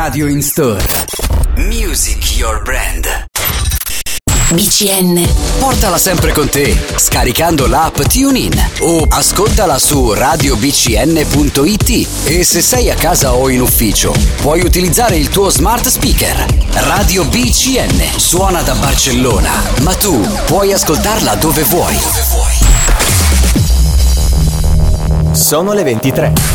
Radio in Store. Music Your Brand. BCN. Portala sempre con te, scaricando l'app TuneIn o ascoltala su radiobcn.it. E se sei a casa o in ufficio, puoi utilizzare il tuo smart speaker. Radio BCN suona da Barcellona, ma tu puoi ascoltarla dove vuoi. Sono le 23.